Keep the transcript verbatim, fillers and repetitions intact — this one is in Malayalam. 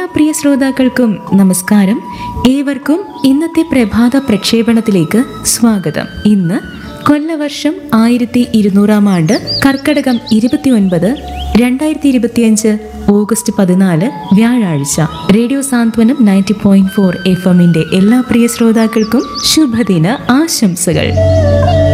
പ്രിയ ശ്രോതാക്കൾക്കും നമസ്കാരം. ഏവർക്കും ഇന്നത്തെ പ്രഭാത പ്രക്ഷേപണത്തിലേക്ക് സ്വാഗതം. ഇന്ന് കൊല്ലവർഷം ആയിരത്തി ഇരുന്നൂറാം ആണ്ട് കർക്കടകം ഇരുപത്തി ഒൻപത് രണ്ടായിരത്തി ഇരുപത്തിയഞ്ച് ഓഗസ്റ്റ് പതിനാല് വ്യാഴാഴ്ച. റേഡിയോ സാന്ത്വനം നയൻറ്റി പോയിന്റ് ഫോർ എഫ് എമ്മിന്റെ എല്ലാ പ്രിയ ശ്രോതാക്കൾക്കും ശുഭദിന ആശംസകൾ.